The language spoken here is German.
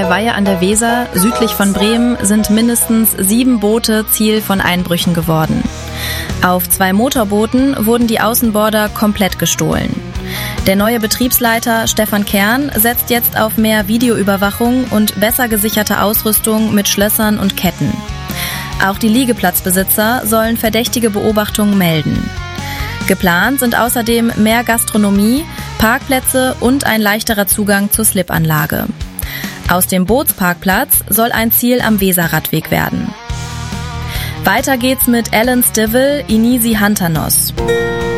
Bei Weihe an der Weser, südlich von Bremen, sind mindestens 7 Boote Ziel von Einbrüchen geworden. Auf 2 Motorbooten wurden die Außenborder komplett gestohlen. Der neue Betriebsleiter Stefan Kern setzt jetzt auf mehr Videoüberwachung und besser gesicherte Ausrüstung mit Schlössern und Ketten. Auch die Liegeplatzbesitzer sollen verdächtige Beobachtungen melden. Geplant sind außerdem mehr Gastronomie, Parkplätze und ein leichterer Zugang zur Slipanlage. Aus dem Bootsparkplatz soll ein Ziel am Weserradweg werden. Weiter geht's mit Alan Stivell, Inisi Hantanos.